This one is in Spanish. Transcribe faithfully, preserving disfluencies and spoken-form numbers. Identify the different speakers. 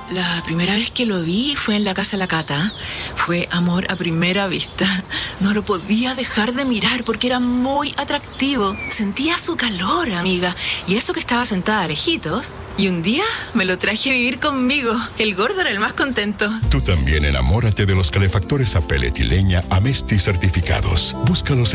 Speaker 1: La primera vez que lo vi fue en la casa de la Cata. Fue amor a primera vista. No lo podía dejar de mirar porque era muy atractivo. Sentía su calor, amiga. Y eso que estaba sentada a lejitos. Y un día me lo traje a vivir conmigo. El gordo era el más contento.
Speaker 2: Tú también enamórate de los calefactores a pellet y leña Amesti certificados. Búscalos